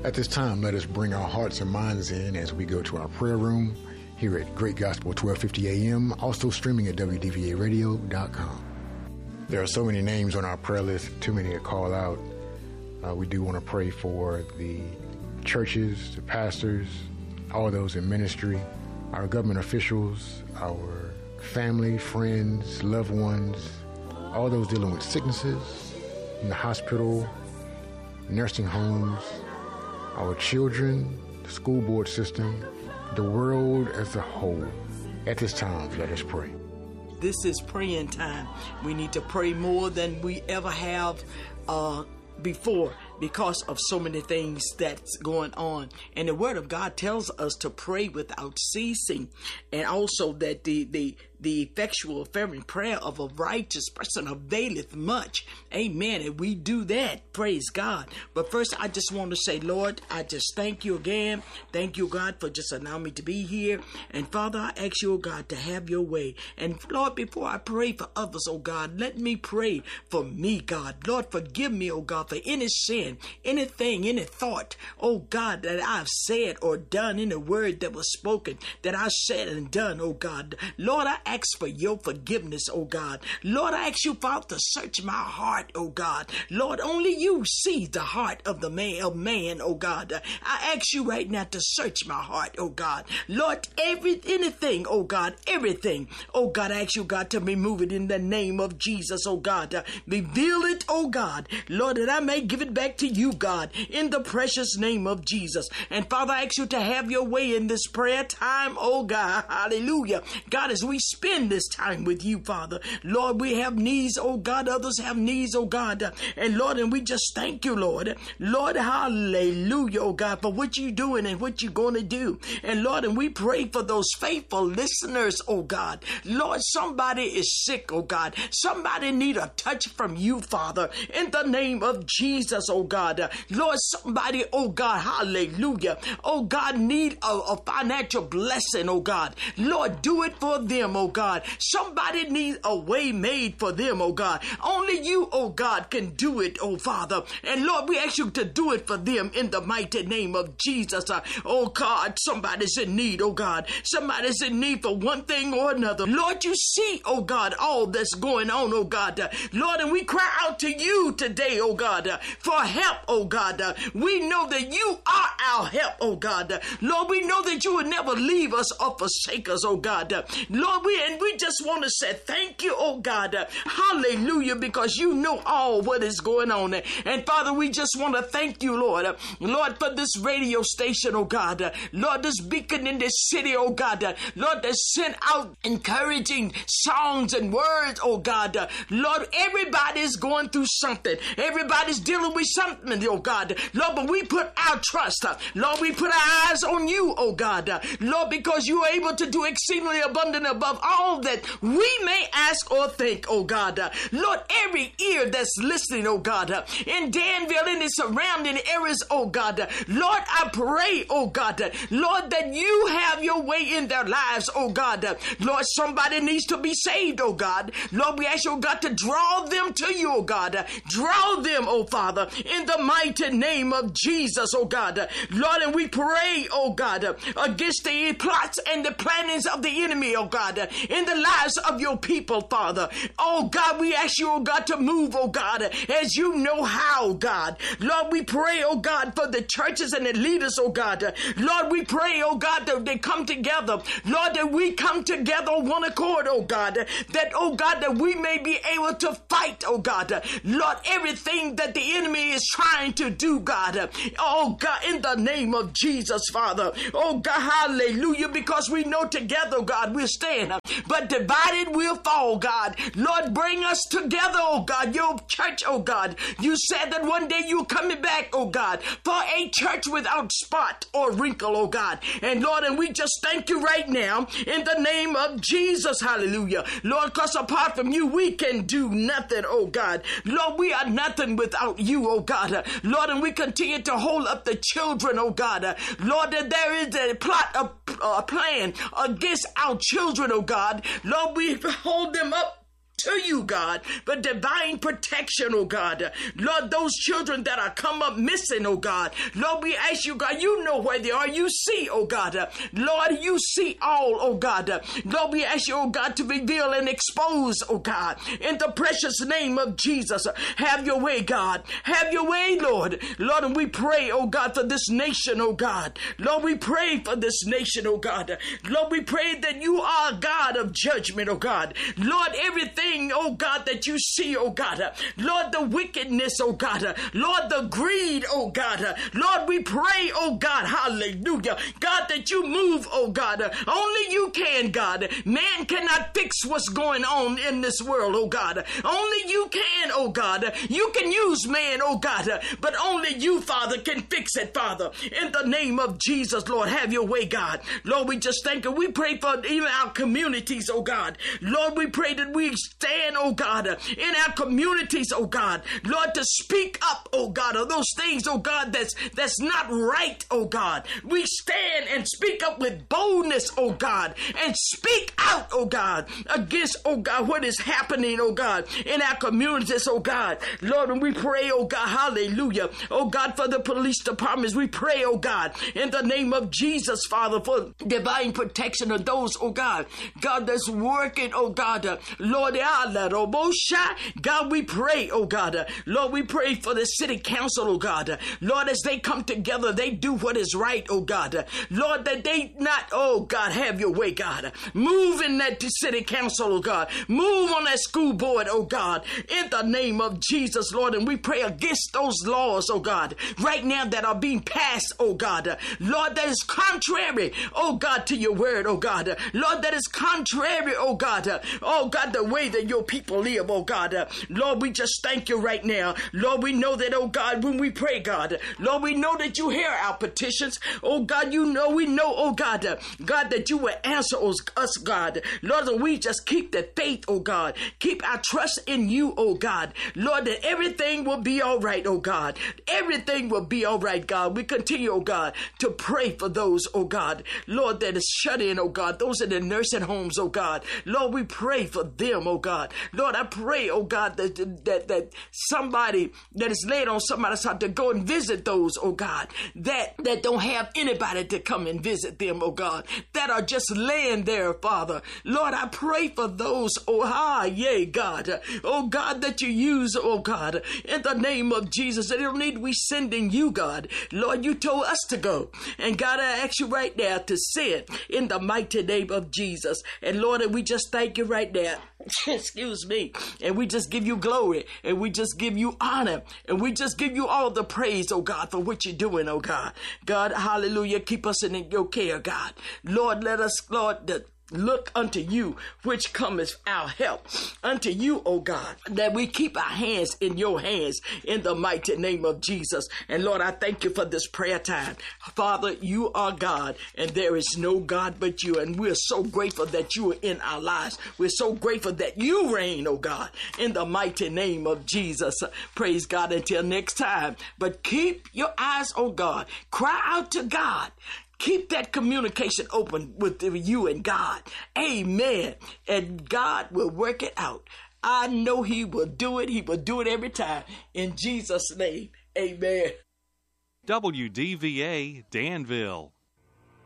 At this time, let us bring our hearts and minds in as we go to our prayer room here at Great Gospel 1250 AM, also streaming at WDVAradio.com. There are so many names on our prayer list, too many to call out. We do want to pray for the churches, the pastors, all those in ministry, our government officials, our family, friends, loved ones, all those dealing with sicknesses in the hospital, nursing homes, our children, the school board system, the world as a whole. At this time, let us pray. This is praying time. We need to pray more than we ever have before because of so many things that's going on. And the Word of God tells us to pray without ceasing, and also that the effectual fervent prayer of a righteous person availeth much. Amen. And we do that. Praise God. But first, I just want to say, Lord, I just thank you again. Thank you, God, for just allowing me to be here. And Father, I ask you, oh God, to have your way. And Lord, before I pray for others, oh God, let me pray for me, God. Lord, forgive me, oh God, for any sin, anything, any thought, oh God, that I've said or done, any word that was spoken, that I said and done, oh God. Lord, I ask for your forgiveness, oh God. Lord, I ask you, Father, to search my heart, oh God. Lord, only you see the heart of the man, oh God. I ask you right now to search my heart, oh God. Lord, anything, oh God, everything, oh God, I ask you, God, to remove it in the name of Jesus, oh God. Reveal it, oh God, Lord, that I may give it back to you, God, in the precious name of Jesus. And Father, I ask you to have your way in this prayer time, oh God. Hallelujah. God, as we spend this time with you, Father, Lord, we have needs, oh God, others have needs, oh God, and Lord, and we just thank you, Lord. Lord, hallelujah, oh God, for what you're doing and what you're going to do. And Lord, and we pray for those faithful listeners, oh God. Lord, somebody is sick, oh God. Somebody need a touch from you, Father, in the name of Jesus, oh God. Lord, somebody, oh God, hallelujah, oh God, need a financial blessing, oh God. Lord, do it for them, oh God. Somebody needs a way made for them, oh God. Only you, oh God, can do it, oh Father. And Lord, we ask you to do it for them in the mighty name of Jesus. Oh God, somebody's in need, oh God. Somebody's in need for one thing or another. Lord, you see, oh God, all that's going on, oh God. Lord, and we cry out to you today, oh God, for help, oh God. We know that you are our help, oh God. Lord, we know that you will never leave us or forsake us, oh God. Lord, we just want to say thank you, oh God. Hallelujah, because you know all what is going on. And Father, we just want to thank you, Lord. Lord, for this radio station, oh God. Lord, this beacon in this city, oh God. Lord, that sent out encouraging songs and words, oh God. Lord, everybody's going through something. Everybody's dealing with something, oh God. Lord, but we put our trust, Lord, we put our eyes on you, oh God. Lord, because you are able to do exceedingly abundant above all that we may ask or think, oh God. Lord, every ear that's listening, oh God, in Danville and the surrounding areas, oh God. Lord, I pray, oh God, Lord, that you have your way in their lives, oh God. Lord, somebody needs to be saved, oh God. Lord, we ask you, oh God, to draw them to you, oh God. Draw them, oh Father, in the mighty name of Jesus, oh God. Lord, and we pray, oh God, against the plots and the plannings of the enemy, oh God, in the lives of your people, Father. Oh God, we ask you, oh God, to move, oh God, as you know how, God. Lord, we pray, oh God, for the churches and the leaders, oh God. Lord, we pray, oh God, that they come together. Lord, that we come together on one accord, oh God. That, oh God, that we may be able to fight, oh God. Lord, everything that the enemy is trying to do, God. Oh God, in the name of Jesus, Father. Oh God, hallelujah, because we know together, God, we'll stand, but divided we'll fall, God. Lord, bring us together, oh God, your church, oh God. You said that one day you're coming back, oh God, for a church without spot or wrinkle, oh God. And Lord, and we just thank you right now in the name of Jesus, hallelujah. Lord, because apart from you, we can do nothing, oh God. Lord, we are nothing without you, oh God. Lord, and we continue to hold up the children, oh God. Lord, that there is a plot, a plan against our children, oh God. Lord, we hold them up to you, God, for divine protection, oh God. Lord, those children that are come up missing, oh God. Lord, we ask you, God, you know where they are. You see, oh God. Lord, you see all, oh God. Lord, we ask you, oh God, to reveal and expose, oh God, in the precious name of Jesus. Have your way, God. Have your way, Lord. Lord, and we pray, oh God, for this nation, oh God. Lord, we pray for this nation, oh God. Lord, we pray that you are a God of judgment, oh God. Lord, everything, oh God, that you see, oh God. Lord, the wickedness, oh God. Lord, the greed, oh God. Lord, we pray, oh God, hallelujah. God, that you move, oh God. Only you can, God. Man cannot fix what's going on in this world, oh God. Only you can, oh God. You can use man, oh God, but only you, Father, can fix it, Father. In the name of Jesus, Lord, have your way, God. Lord, we just thank you. We pray for even our communities, oh God. Lord, we pray that we stand, oh God, in our communities, oh God. Lord, to speak up, oh God, of those things, oh God, that's not right, oh God. We stand and speak up with boldness, oh God, and speak out, oh God, against, oh God, what is happening, oh God, in our communities, oh God. Lord, and we pray, oh God, hallelujah, oh God, for the police departments. We pray, oh God, in the name of Jesus, Father, for divine protection of those, oh God, God, that's working, oh God, Lord, God, we pray, oh God, Lord, we pray for the city council, oh God, Lord, as they come together, they do what is right, oh God, Lord, that they not, oh God, have your way, God, move in that city council, oh God, move on that school board, oh God, in the name of Jesus, Lord, and we pray against those laws, oh God, right now that are being passed, oh God, Lord, that is contrary, oh God, to your word, oh God, Lord, that is contrary, oh God, the way that your people live, oh God, Lord, we just thank you right now, Lord, we know that, oh God, when we pray, God, Lord, we know that you hear our petitions, oh God, you know, we know, oh God, God, that you will answer us, God, Lord, and we just keep the faith, oh God, keep our trust in you, oh God, Lord, that everything will be all right, oh God, everything will be all right, God, we continue, oh God, to pray for those, oh God, Lord, that is shut in, oh God, those in the nursing homes, oh God, Lord, we pray for them, oh God, Lord, I pray, oh God, that somebody that is laid on somebody's heart to go and visit those, oh God, that don't have anybody to come and visit them, oh God, that are just laying there, Father, Lord, I pray for those, God, oh God, that you use, oh God, in the name of Jesus, that don't need we sending you, God, Lord, you told us to go, and God, I ask you right now to send in the mighty name of Jesus, and Lord, and we just thank you right now, excuse me, and we just give you glory, and we just give you honor, and we just give you all the praise, oh God, for what you're doing, oh God, God, hallelujah, keep us in your care, God, Lord, let us, Lord, look unto you, which cometh our help. Unto you, O God, that we keep our hands in your hands in the mighty name of Jesus. And Lord, I thank you for this prayer time. Father, you are God, and there is no God but you. And we're so grateful that you are in our lives. We're so grateful that you reign, O God, in the mighty name of Jesus. Praise God until next time. But keep your eyes on God. Cry out to God. Keep that communication open with you and God. Amen. And God will work it out. I know he will do it. He will do it every time. In Jesus' name, amen. WDVA Danville.